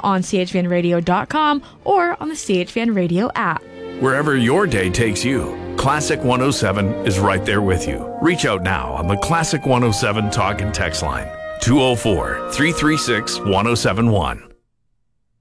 on chvanradio.com or on the CHVN Radio app. Wherever your day takes you, Classic 107 is right there with you. Reach out now on the Classic 107 talk and text line, 204-336-1071.